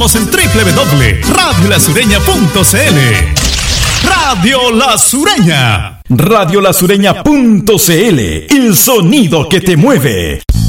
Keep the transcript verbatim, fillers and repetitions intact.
en doble u doble u doble punto radio la sureña punto c l. Radio La Sureña. radio la sureña punto c l, el sonido que te mueve.